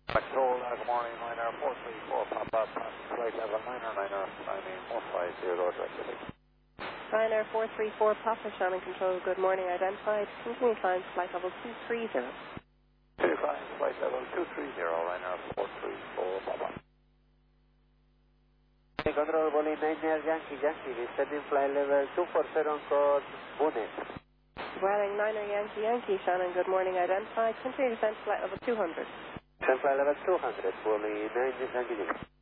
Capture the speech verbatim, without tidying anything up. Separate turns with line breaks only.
Control, uh, good morning, Liner four three four, Papa, flight level Liner, Liner, climbing one five zero, directly.
Liner four three four, Papa, Shannon Control, good morning, identified, continue climb, flight level two three zero.
Two climb, flight level two three zero, Liner four three four, Papa.
Control, Bolin nine Yankee, Yankee, descending flight level two four zero, code Bunet.
Welling, Niner Yankee, Yankee, Shannon, good morning, identified, continue descent, flight level two hundred.
Descent flight level two hundred, Bolin nine Yankee, Yankee.